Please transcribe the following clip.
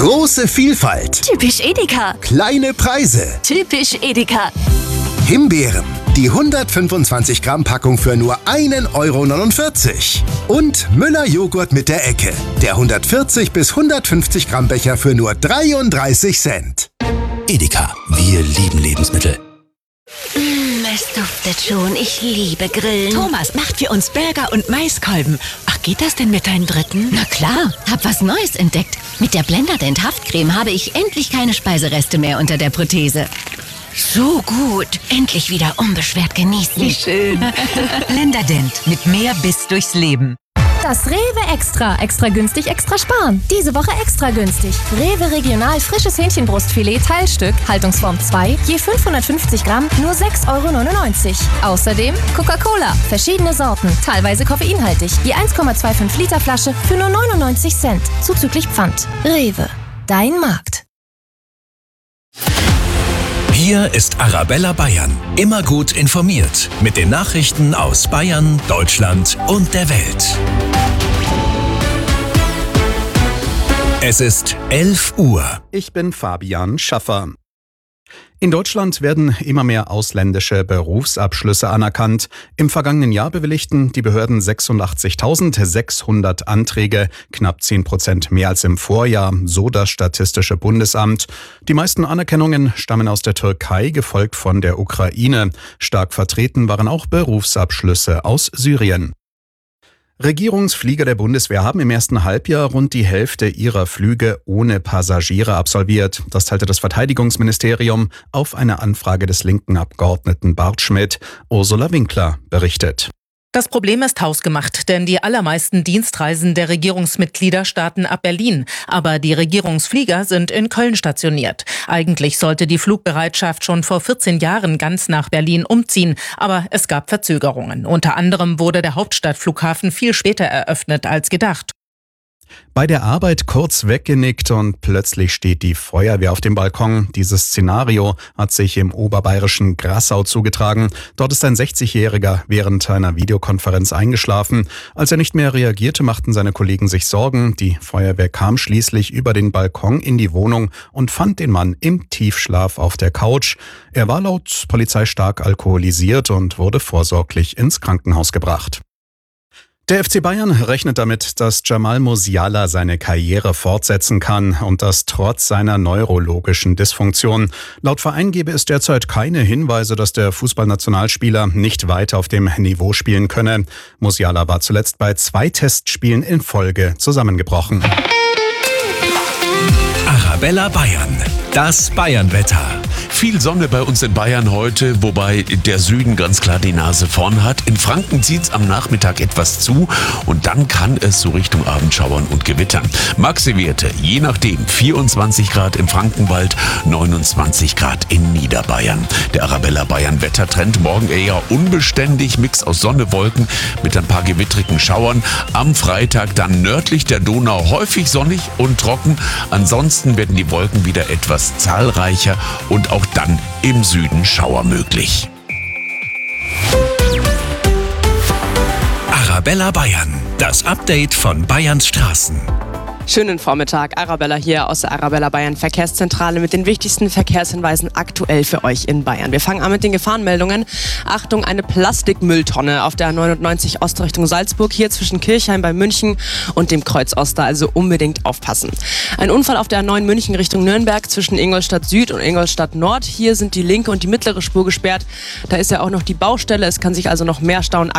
Große Vielfalt. Typisch Edeka. Kleine Preise. Typisch Edeka. Himbeeren. Die 125 Gramm Packung für nur 1,49 €. Und Müller Joghurt mit der Ecke. Der 140 bis 150 Gramm Becher für nur 33 Cent. Edeka, wir lieben Lebensmittel. Es duftet schon. Ich liebe Grillen. Thomas, macht für uns Burger und Maiskolben. Ach, geht das denn mit deinem dritten? Na klar, hab was Neues entdeckt. Mit der Blenderdent Haftcreme habe ich endlich keine Speisereste mehr unter der Prothese. So gut. Endlich wieder unbeschwert genießen. Wie schön. Blenderdent mit mehr Biss durchs Leben. Das Rewe Extra. Extra günstig, extra sparen. Diese Woche extra günstig. Rewe Regional frisches Hähnchenbrustfilet Teilstück, Haltungsform 2, je 550 Gramm, nur 6,99 €. Außerdem Coca-Cola, verschiedene Sorten, teilweise koffeinhaltig, je 1,25 Liter Flasche für nur 99 Cent, zuzüglich Pfand. Rewe, dein Markt. Hier ist Arabella Bayern. Immer gut informiert mit den Nachrichten aus Bayern, Deutschland und der Welt. Es ist 11 Uhr. Ich bin Fabian Schaffer. In Deutschland werden immer mehr ausländische Berufsabschlüsse anerkannt. Im vergangenen Jahr bewilligten die Behörden 86.600 Anträge, knapp 10% mehr als im Vorjahr, so das Statistische Bundesamt. Die meisten Anerkennungen stammen aus der Türkei, gefolgt von der Ukraine. Stark vertreten waren auch Berufsabschlüsse aus Syrien. Regierungsflieger der Bundeswehr haben im ersten Halbjahr rund die Hälfte ihrer Flüge ohne Passagiere absolviert. Das teilte das Verteidigungsministerium auf eine Anfrage des linken Abgeordneten Bart Schmidt. Ursula Winkler berichtet. Das Problem ist hausgemacht, denn die allermeisten Dienstreisen der Regierungsmitglieder starten ab Berlin. Aber die Regierungsflieger sind in Köln stationiert. Eigentlich sollte die Flugbereitschaft schon vor 14 Jahren ganz nach Berlin umziehen. Aber es gab Verzögerungen. Unter anderem wurde der Hauptstadtflughafen viel später eröffnet als gedacht. Bei der Arbeit kurz weggenickt und plötzlich steht die Feuerwehr auf dem Balkon. Dieses Szenario hat sich im oberbayerischen Grassau zugetragen. Dort ist ein 60-Jähriger während einer Videokonferenz eingeschlafen. Als er nicht mehr reagierte, machten seine Kollegen sich Sorgen. Die Feuerwehr kam schließlich über den Balkon in die Wohnung und fand den Mann im Tiefschlaf auf der Couch. Er war laut Polizei stark alkoholisiert und wurde vorsorglich ins Krankenhaus gebracht. Der FC Bayern rechnet damit, dass Jamal Musiala seine Karriere fortsetzen kann und das trotz seiner neurologischen Dysfunktion. Laut Verein gebe es derzeit keine Hinweise, dass der Fußballnationalspieler nicht weiter auf dem Niveau spielen könne. Musiala war zuletzt bei 2 Testspielen in Folge zusammengebrochen. Arabella Bayern, das Bayernwetter. Viel Sonne bei uns in Bayern heute, wobei der Süden ganz klar die Nase vorn hat. In Franken zieht's am Nachmittag etwas zu und dann kann es so Richtung Abend schauern und gewittern. Maxi-Werte, je nachdem, 24 Grad im Frankenwald, 29 Grad in Niederbayern. Der Arabella Bayern Wettertrend morgen eher unbeständig, Mix aus Sonne, Wolken mit ein paar gewittrigen Schauern. Am Freitag dann nördlich der Donau häufig sonnig und trocken. Ansonsten werden die Wolken wieder etwas zahlreicher und auch dann im Süden Schauer möglich. Arabella Bayern, das Update von Bayerns Straßen. Schönen Vormittag, Arabella hier aus der Arabella Bayern Verkehrszentrale mit den wichtigsten Verkehrshinweisen aktuell für euch in Bayern. Wir fangen an mit den Gefahrenmeldungen. Achtung, eine Plastikmülltonne auf der 99 Ostrichtung Salzburg, hier zwischen Kirchheim bei München und dem Kreuz Oster, also unbedingt aufpassen. Ein Unfall auf der 9 München Richtung Nürnberg zwischen Ingolstadt Süd und Ingolstadt Nord. Hier sind die linke und die mittlere Spur gesperrt. Da ist ja auch noch die Baustelle, es kann sich also noch mehr stauen.